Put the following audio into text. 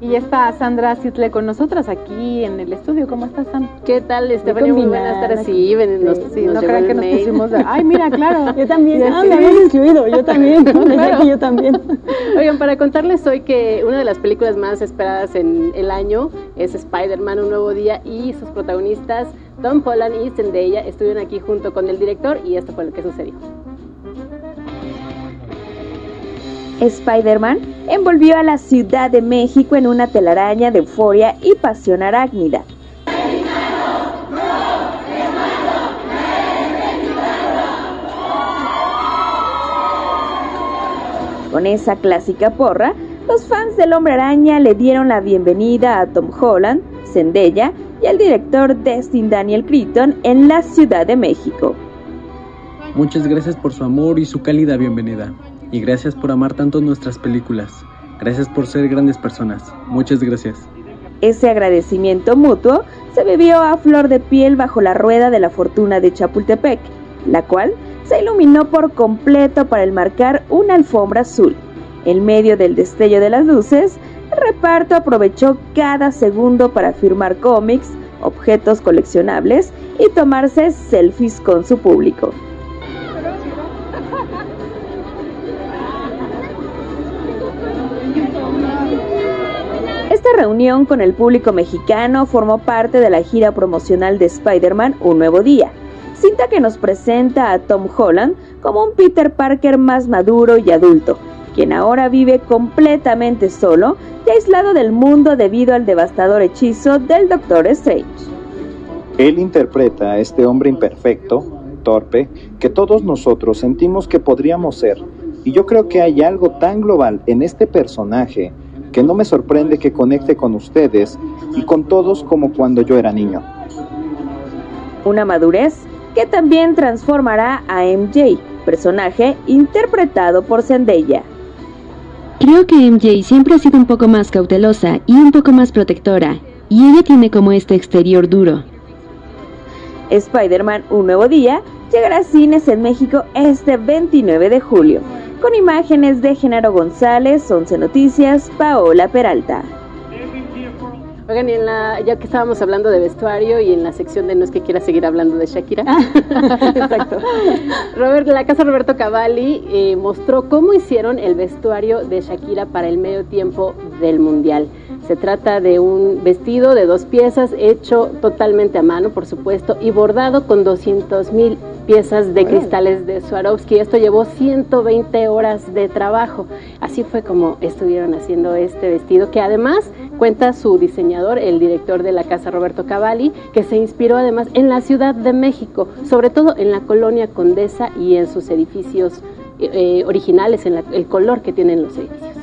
Y está Sandra Sitle con nosotras aquí en el estudio. ¿Cómo estás, Sandra? ¿Qué tal, Estefanía? Muy buenas tardes. Sí, no crean que nos pusimos de... Ay, mira, claro. Yo también. Me habían incluido. Yo también. Claro. Yo también. Oigan, para contarles hoy que una de las películas más esperadas en el año es Spider-Man, Un Nuevo Día, y sus protagonistas, Tom Holland y Zendaya, estuvieron aquí junto con el director, y esto fue lo que sucedió. Spider-Man envolvió a la Ciudad de México en una telaraña de euforia y pasión arácnida. Con esa clásica porra, los fans del Hombre Araña le dieron la bienvenida a Tom Holland, Zendaya y al director Destin Daniel Cretton en la Ciudad de México. Muchas gracias por su amor y su cálida bienvenida. Y gracias por amar tanto nuestras películas. Gracias por ser grandes personas. Muchas gracias. Ese agradecimiento mutuo se vivió a flor de piel bajo la rueda de la fortuna de Chapultepec, la cual se iluminó por completo para enmarcar una alfombra azul. En medio del destello de las luces, el reparto aprovechó cada segundo para firmar cómics, objetos coleccionables y tomarse selfies con su público. Esta reunión con el público mexicano formó parte de la gira promocional de Spider-Man Un Nuevo Día, cinta que nos presenta a Tom Holland como un Peter Parker más maduro y adulto, quien ahora vive completamente solo y aislado del mundo debido al devastador hechizo del Doctor Strange. Él interpreta a este hombre imperfecto, torpe, que todos nosotros sentimos que podríamos ser, y yo creo que hay algo tan global en este personaje que no me sorprende que conecte con ustedes y con todos como cuando yo era niño. Una madurez que también transformará a MJ, personaje interpretado por Zendaya. Creo que MJ siempre ha sido un poco más cautelosa y un poco más protectora, y ella tiene como este exterior duro. Spider-Man Un Nuevo Día llegará a cines en México este 29 de julio. Con imágenes de Genaro González, 11 Noticias, Paola Peralta. Oigan, y ya que estábamos hablando de vestuario y en la sección de no es que quiera seguir hablando de Shakira. Exacto. La Casa Roberto Cavalli mostró cómo hicieron el vestuario de Shakira para el medio tiempo del Mundial. Se trata de un vestido de 2 piezas hecho totalmente a mano, por supuesto, y bordado con 200,000 piezas de cristales de Swarovski. Esto llevó 120 horas de trabajo. Así fue como estuvieron haciendo este vestido, que además cuenta su diseñador, el director de la Casa Roberto Cavalli, que se inspiró además en la Ciudad de México, sobre todo en la Colonia Condesa y en sus edificios originales, en el color que tienen los edificios.